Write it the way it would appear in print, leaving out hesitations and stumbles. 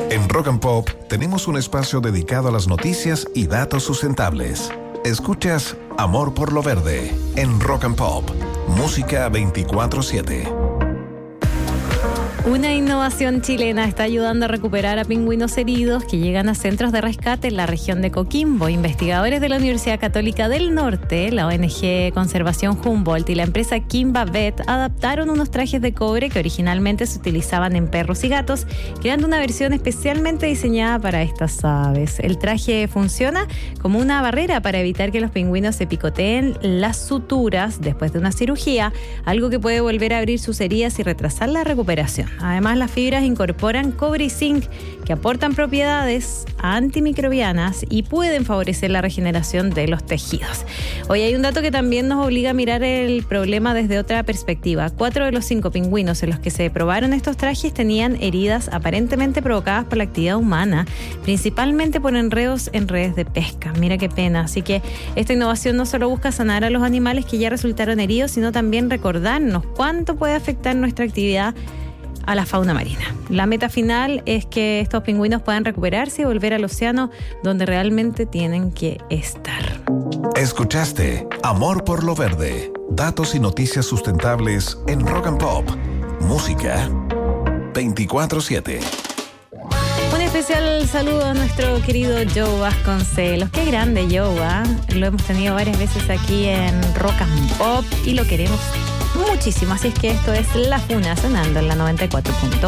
En Rock and Pop tenemos un espacio dedicado a las noticias y datos sustentables. Escuchas Amor por lo Verde en Rock and Pop, música 24/7. Una innovación chilena está ayudando a recuperar a pingüinos heridos que llegan a centros de rescate en la región de Coquimbo. Investigadores de la Universidad Católica del Norte, la ONG Conservación Humboldt y la empresa Kimba Vet adaptaron unos trajes de cobre que originalmente se utilizaban en perros y gatos, creando una versión especialmente diseñada para estas aves. El traje funciona como una barrera para evitar que los pingüinos se picoteen las suturas después de una cirugía, algo que puede volver a abrir sus heridas y retrasar la recuperación. Además, las fibras incorporan cobre y zinc que aportan propiedades antimicrobianas y pueden favorecer la regeneración de los tejidos. Hoy hay un dato que también nos obliga a mirar el problema desde otra perspectiva. 4 de los 5 pingüinos en los que se probaron estos trajes tenían heridas aparentemente provocadas por la actividad humana, principalmente por enredos en redes de pesca. Mira qué pena. Así que esta innovación no solo busca sanar a los animales que ya resultaron heridos, sino también recordarnos cuánto puede afectar nuestra actividad a la fauna marina. La meta final es que estos pingüinos puedan recuperarse y volver al océano donde realmente tienen que estar. Escuchaste Amor por lo Verde, datos y noticias sustentables en Rock and Pop, música 24/7. Un especial saludo a nuestro querido Joe Vasconcelos. Qué grande Joe, ¿eh? Lo hemos tenido varias veces aquí en Rock and Pop y lo queremos muchísimo. Así es que esto es La Funa sonando en la 94.1.